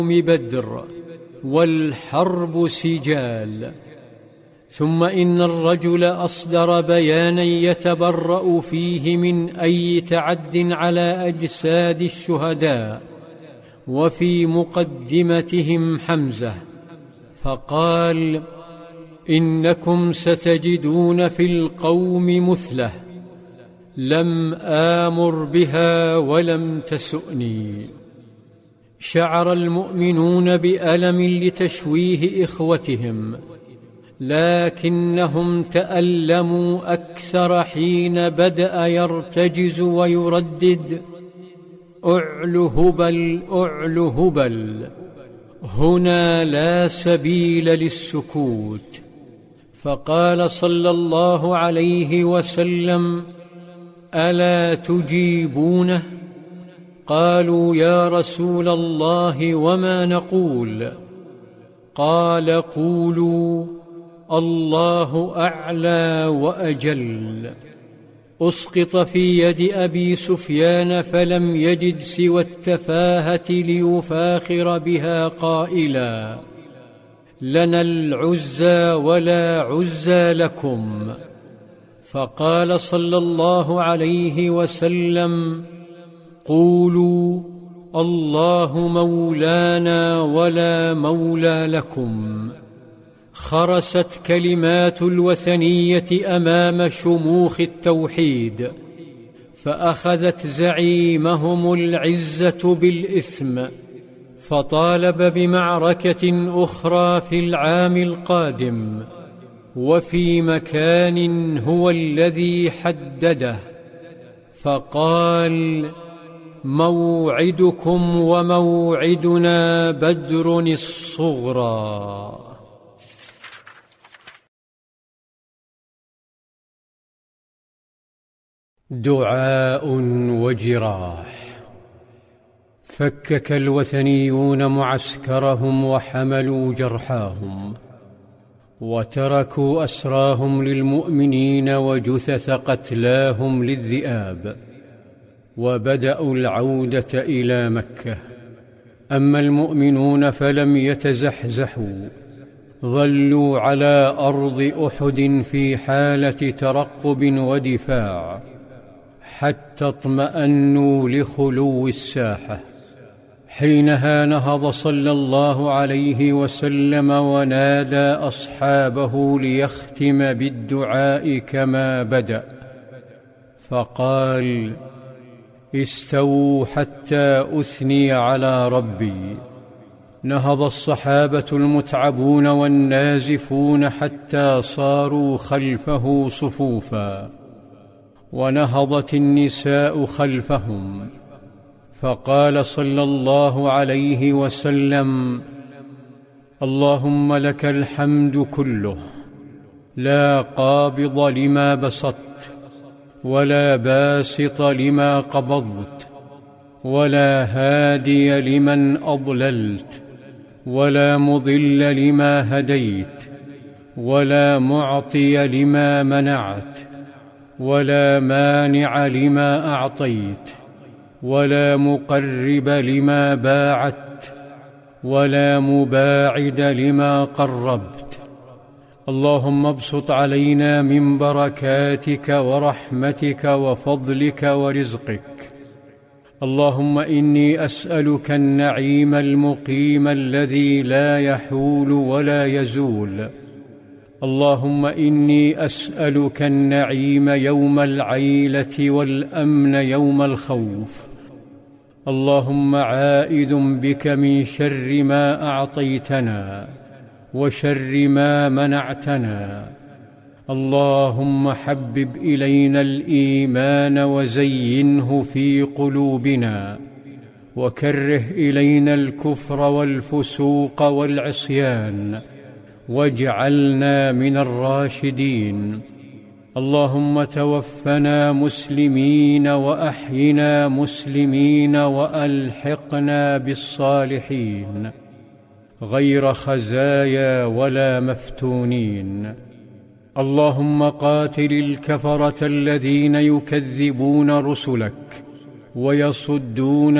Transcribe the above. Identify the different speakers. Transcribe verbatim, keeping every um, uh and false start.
Speaker 1: بدر والحرب سجال. ثم إن الرجل أصدر بيانا يتبرأ فيه من أي تعد على أجساد الشهداء، وفي مقدمتهم حمزة، فقال: إنكم ستجدون في القوم مثله لم آمر بها ولم تسؤني. شعر المؤمنون بألم لتشويه إخوتهم، لكنهم تألموا أكثر حين بدأ يرتجز ويردد: أعل هبل أعل هبل، هنا لا سبيل للسكوت. فقال صلى الله عليه وسلم: ألا تجيبونه؟ قالوا: يا رسول الله وما نقول؟ قال: قولوا: الله أعلى وأجل. أسقط في يد أبي سفيان فلم يجد سوى التفاهة ليفاخر بها قائلا: لنا العزى ولا عزى لكم. فقال صلى الله عليه وسلم: قولوا: الله مولانا ولا مولى لكم. خرست كلمات الوثنية أمام شموخ التوحيد، فأخذت زعيمهم العزة بالإثم، فطالب بمعركة أخرى في العام القادم، وفي مكان هو الذي حدده، فقال: موعدكم وموعدنا بدر الصغرى. دعاء وجراح. فكك الوثنيون معسكرهم وحملوا جرحاهم، وتركوا أسراهم للمؤمنين وجثث قتلاهم للذئاب، وبدأوا العودة إلى مكة. أما المؤمنون فلم يتزحزحوا، ظلوا على أرض أحد في حالة ترقب ودفاع حتى اطمأنوا لخلو الساحة. حينها نهض صلى الله عليه وسلم ونادى أصحابه ليختم بالدعاء كما بدأ، فقال: استووا حتى أثني على ربي. نهض الصحابة المتعبون والنازفون حتى صاروا خلفه صفوفا، ونهضت النساء خلفهم، فقال صلى الله عليه وسلم: اللهم لك الحمد كله، لا قابض لما بسطت، ولا باسط لما قبضت، ولا هادي لمن أضللت، ولا مضل لما هديت، ولا معطي لما منعت، ولا مانع لما أعطيت، ولا مقرب لما باعدت، ولا مباعد لما قربت. اللهم ابسط علينا من بركاتك ورحمتك وفضلك ورزقك. اللهم إني أسألك النعيم المقيم الذي لا يحول ولا يزول. اللهم إني أسألك النعيم يوم العيلة والأمن يوم الخوف. اللهم عائذ بك من شر ما أعطيتنا وشر ما منعتنا. اللهم حبب إلينا الإيمان وزينه في قلوبنا، وكره إلينا الكفر والفسوق والعصيان، واجعلنا من الراشدين. اللهم توفنا مسلمين وأحينا مسلمين وألحقنا بالصالحين، غير خزايا ولا مفتونين. اللهم قاتل الكفرة الذين يكذبون رسلك ويصدون